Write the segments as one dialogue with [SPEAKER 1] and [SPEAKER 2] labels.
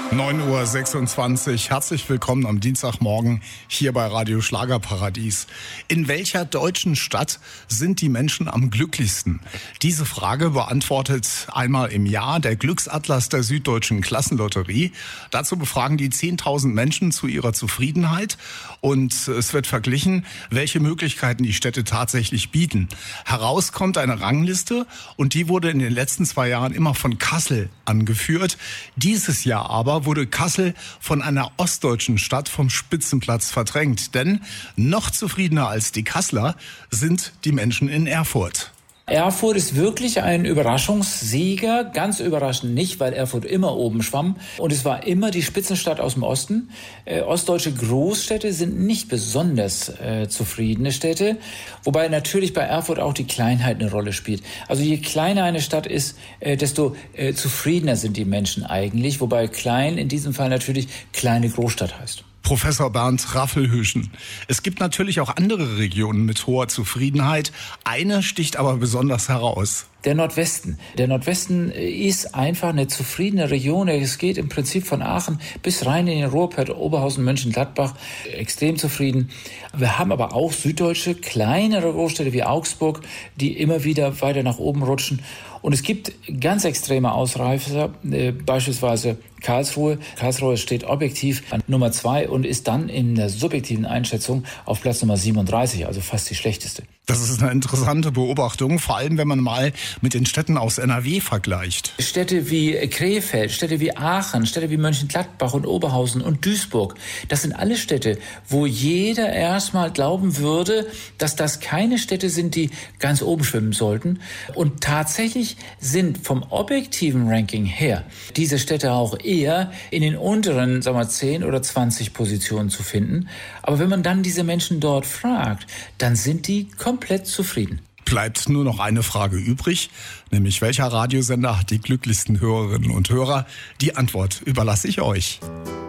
[SPEAKER 1] 9:26 Uhr. Herzlich willkommen am Dienstagmorgen hier bei Radio Schlagerparadies. In welcher deutschen Stadt sind die Menschen am glücklichsten? Diese Frage beantwortet einmal im Jahr der Glücksatlas der Süddeutschen Klassenlotterie. Dazu befragen die 10.000 Menschen zu ihrer Zufriedenheit und es wird verglichen, welche Möglichkeiten die Städte tatsächlich bieten. Heraus kommt eine Rangliste und die wurde in den letzten 2 Jahren immer von Kassel angeführt. Dieses Jahr aber wurde Kassel von einer ostdeutschen Stadt vom Spitzenplatz verdrängt. Denn noch zufriedener als die Kasseler sind die Menschen in Erfurt.
[SPEAKER 2] Erfurt ist wirklich ein Überraschungssieger, ganz überraschend nicht, weil Erfurt immer oben schwamm und es war immer die Spitzenstadt aus dem Osten. Ostdeutsche Großstädte sind nicht besonders zufriedene Städte, wobei natürlich bei Erfurt auch die Kleinheit eine Rolle spielt. Also je kleiner eine Stadt ist, desto zufriedener sind die Menschen eigentlich, wobei klein in diesem Fall natürlich kleine Großstadt heißt.
[SPEAKER 1] Professor Bernd Raffelhüschen. Es gibt natürlich auch andere Regionen mit hoher Zufriedenheit. Eine sticht aber besonders heraus.
[SPEAKER 2] Der Nordwesten. Der Nordwesten ist einfach eine zufriedene Region. Es geht im Prinzip von Aachen bis rein in den Ruhrpott, Oberhausen, Mönchengladbach. Extrem zufrieden. Wir haben aber auch süddeutsche, kleinere Großstädte wie Augsburg, die immer wieder weiter nach oben rutschen. Und es gibt ganz extreme Ausreißer, beispielsweise Karlsruhe. Karlsruhe steht objektiv an Nummer 2 und ist dann in der subjektiven Einschätzung auf Platz Nummer 37, also fast die schlechteste.
[SPEAKER 1] Das ist eine interessante Beobachtung, vor allem wenn man mal mit den Städten aus NRW vergleicht.
[SPEAKER 2] Städte wie Krefeld, Städte wie Aachen, Städte wie Mönchengladbach und Oberhausen und Duisburg, das sind alle Städte, wo jeder erstmal glauben würde, dass das keine Städte sind, die ganz oben schwimmen sollten. Und tatsächlich sind vom objektiven Ranking her diese Städte auch eher in den unteren, 10 oder 20 Positionen zu finden. Aber wenn man dann diese Menschen dort fragt, dann sind die komplett zufrieden.
[SPEAKER 1] Bleibt nur noch eine Frage übrig, nämlich welcher Radiosender hat die glücklichsten Hörerinnen und Hörer? Die Antwort überlasse ich euch.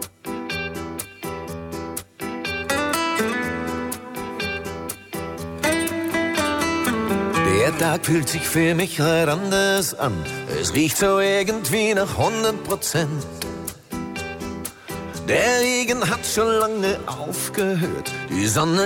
[SPEAKER 3] Der Tag fühlt sich für mich halt anders an. Es riecht so irgendwie nach 100%. Der Regen hat schon lange aufgehört. Die Sonne